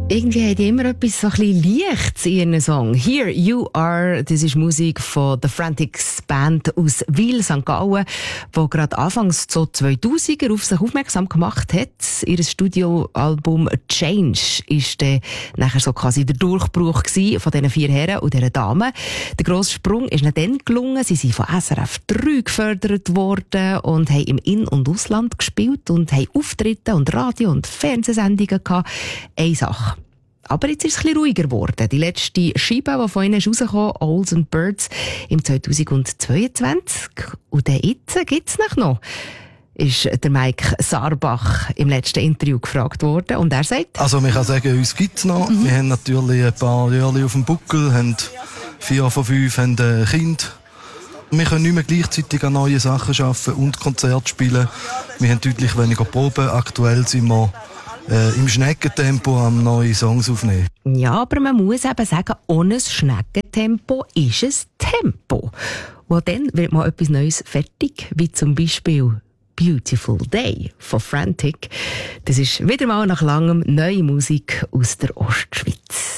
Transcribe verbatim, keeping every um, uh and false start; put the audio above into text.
Irgendwie haben die immer etwas so ein bisschen Leichtes in ihren Song. Here You Are, das ist Musik von The Frantics Band aus Wil, Sankt Gallen, die gerade anfangs so zweitausender auf sich aufmerksam gemacht hat. Ihr Studioalbum Change ist dann nachher so quasi der Durchbruch von diesen vier Herren und dieser Damen. Der grosse Sprung ist ihnen dann gelungen. Sie sind von S R F drei gefördert worden und haben im In- und Ausland gespielt und haben Auftritte und Radio- und Fernsehsendungen gehabt. Eine Sache. Aber jetzt ist es ein bisschen ruhiger geworden. Die letzte Scheibe, die von ihnen ist rausgekommen, Owls and Birds, im zweitausendzweiundzwanzig. Und dann jetzt gibt es noch. Ist der Mike Sarbach im letzten Interview gefragt worden. Und er sagt... Also man kann sagen, uns gibt es noch. Mhm. Wir haben natürlich ein paar Jahre auf dem Buckel, haben vier von fünf haben ein Kind. Wir können nicht mehr gleichzeitig an neuen Sachen arbeiten und Konzerte spielen. Wir haben deutlich weniger Proben. Aktuell sind wir äh, im Schneckentempo am neue Songs aufnehmen. Ja, aber man muss eben sagen, ohne Schneckentempo ist es Tempo. Und dann wird mal etwas Neues fertig, wie zum Beispiel Beautiful Day von Frantic. Das ist wieder mal nach langem neue Musik aus der Ostschweiz.